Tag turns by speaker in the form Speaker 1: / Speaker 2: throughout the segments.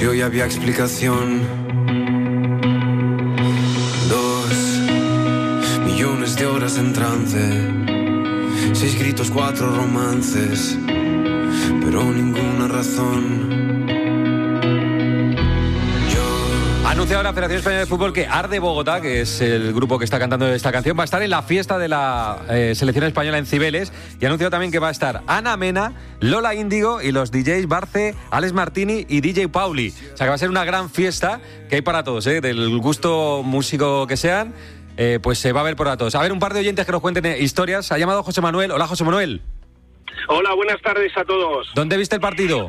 Speaker 1: si hoy había explicación. 2 millones de horas en trance, 6 gritos, 4 romances, pero ninguna razón.
Speaker 2: Ha anunciado la Federación Española de Fútbol que Arde Bogotá, que es el grupo que está cantando esta canción, va a estar en la fiesta de la selección española en Cibeles, y ha anunciado también que va a estar Ana Mena, Lola Índigo y los DJs Barce, Alex Martini y DJ Pauli. O sea que va a ser una gran fiesta que hay para todos, del gusto músico que sean, pues se va a ver para todos. A ver, un par de oyentes que nos cuenten historias. Ha llamado José Manuel. Hola, José Manuel.
Speaker 3: Hola, buenas tardes a todos.
Speaker 2: ¿Dónde viste el partido?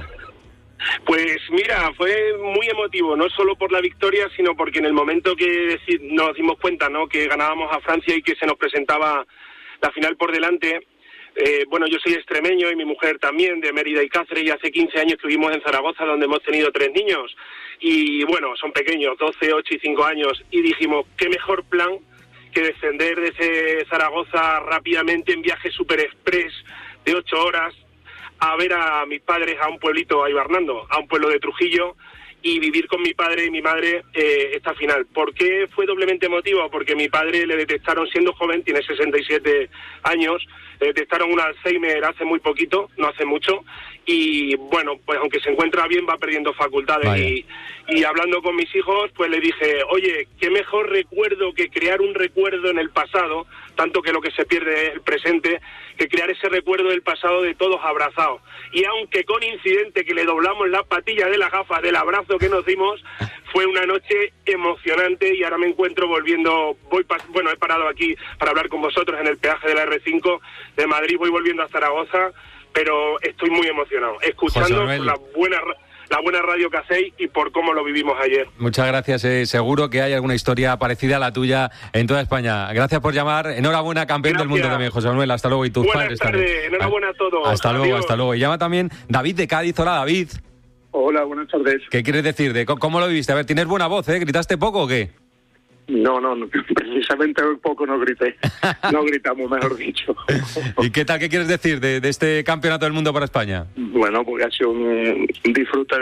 Speaker 3: Pues mira, fue muy emotivo, no solo por la victoria, sino porque en el momento que nos dimos cuenta, ¿no?, que ganábamos a Francia y que se nos presentaba la final por delante. Bueno, yo soy extremeño y mi mujer también, de Mérida y Cáceres, y hace 15 años que vivimos en Zaragoza, donde hemos tenido 3 niños. Y bueno, son pequeños, 12, 8 y 5 años, y dijimos, qué mejor plan que descender desde Zaragoza rápidamente en viaje super express de 8 horas, a ver a mis padres a un pueblito, a Ibarnando, a un pueblo de Trujillo, y vivir con mi padre y mi madre esta final. ¿Por qué fue doblemente emotivo? Porque mi padre le detectaron siendo joven, tiene 67 años, le detectaron un Alzheimer hace muy poquito, no hace mucho, y bueno, pues aunque se encuentra bien, va perdiendo facultades. Y hablando con mis hijos, pues le dije, oye, qué mejor recuerdo que crear un recuerdo en el pasado, tanto que lo que se pierde es el presente, que crear ese recuerdo del pasado de todos abrazados. Y aunque con incidente que le doblamos las patillas de las gafas del abrazo que nos dimos, fue una noche emocionante, y ahora me encuentro volviendo, he parado aquí para hablar con vosotros en el peaje de la R5 de Madrid, voy volviendo a Zaragoza, pero estoy muy emocionado, escuchando la buena radio que hacéis y por cómo lo vivimos ayer.
Speaker 2: Muchas gracias, seguro que hay alguna historia parecida a la tuya en toda España. Gracias por llamar, enhorabuena, campeón del mundo también, José Manuel, hasta luego, y tus padres también.
Speaker 3: Buenas tardes, enhorabuena a todos.
Speaker 2: Hasta luego. Y llama también David de Cádiz. Hola, David.
Speaker 4: Hola, buenas tardes.
Speaker 2: ¿Qué quieres decir? ¿Cómo lo viviste? A ver, ¿tienes buena voz, ¿Gritaste poco o qué?
Speaker 4: No, precisamente poco no grité. No gritamos, mejor dicho.
Speaker 2: ¿Y qué tal? ¿Qué quieres decir de este campeonato del mundo para España?
Speaker 4: Bueno, porque ha sido un disfrute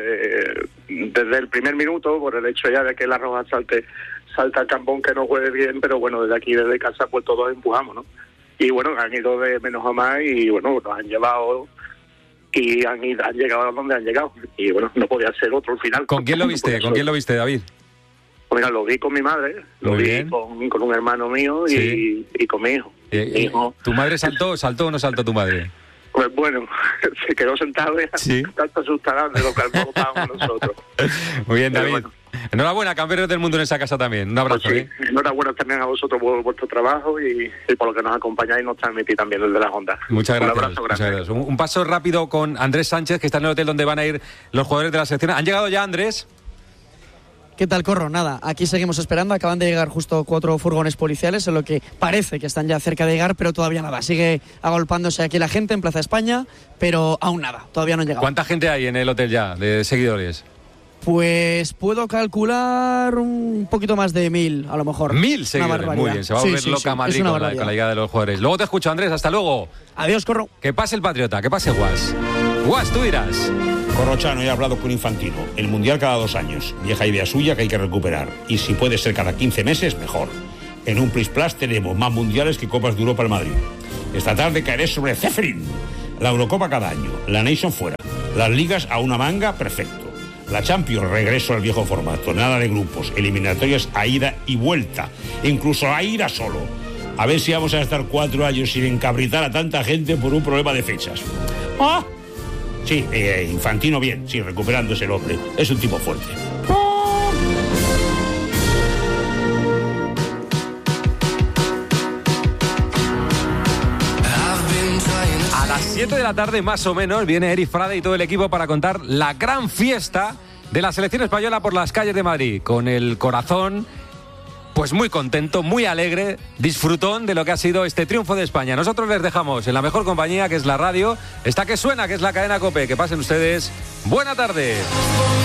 Speaker 4: desde el primer minuto, por el hecho ya de que la Roja salta al campón, que no juegue bien, pero bueno, desde aquí, desde casa, pues todos empujamos, ¿no? Y bueno, han ido de menos a más y bueno, nos han llevado y han llegado a donde han llegado. Y bueno, no podía ser otro final.
Speaker 2: ¿Con quién lo viste? ¿Con quién lo viste, David?
Speaker 4: Mira, lo vi con mi madre, lo vi con un hermano mío y con mi hijo.
Speaker 2: ¿Tu madre saltó o no saltó tu madre?
Speaker 4: Pues bueno, se quedó sentado y tanto asustada de lo que estábamos nosotros.
Speaker 2: Muy bien, David. Bueno. Enhorabuena, campeones del mundo en esa casa también. Un abrazo.
Speaker 4: Pues sí. Enhorabuena también a vosotros por vuestro trabajo y por lo que nos acompañáis y nos transmitís también desde las ondas.
Speaker 2: Muchas gracias.
Speaker 4: Un abrazo grande.
Speaker 2: Muchas gracias. Un paso rápido con Andrés Sánchez, que está en el hotel donde van a ir los jugadores de la selección. ¿Han llegado ya, Andrés?
Speaker 5: ¿Qué tal, Corro? Nada, aquí seguimos esperando. Acaban de llegar justo 4 furgones policiales, en lo que parece que están ya cerca de llegar, pero todavía nada. Sigue agolpándose aquí la gente en Plaza España, pero aún nada, todavía no han llegado.
Speaker 2: ¿Cuánta gente hay en el hotel ya, de seguidores?
Speaker 5: Pues puedo calcular un poquito más de 1000, a lo mejor.
Speaker 2: 1000 seguidores, muy bien. Se va a volver loca Madrid con la llegada de los jugadores. Luego te escucho, Andrés, hasta luego.
Speaker 5: Adiós, Corro.
Speaker 2: Que pase el Patriota, que pase Guas. Guas, tú dirás.
Speaker 6: Corrochano, he hablado con Infantino. El Mundial cada 2 años. Vieja idea suya que hay que recuperar. Y si puede ser cada 15 meses, mejor. En un Plus Plus tenemos más mundiales que Copas de Europa al Madrid. Esta tarde caeré sobre Ceferín. La Eurocopa cada año. La Nation fuera. Las ligas a una manga, perfecto. La Champions, regreso al viejo formato. Nada de grupos. Eliminatorias a ida y vuelta. Incluso a ida solo. A ver si vamos a estar 4 años sin encabritar a tanta gente por un problema de fechas. ¡Ah! Sí, Infantino bien, sí, recuperándose el hombre. Es un tipo fuerte.
Speaker 2: A las 7 de la tarde, más o menos, viene Eric Frade y todo el equipo para contar la gran fiesta de la selección española por las calles de Madrid. Con el corazón, pues muy contento, muy alegre, disfrutón de lo que ha sido este triunfo de España. Nosotros les dejamos en la mejor compañía, que es la radio, esta que suena, que es la cadena COPE. Que pasen ustedes buena tarde.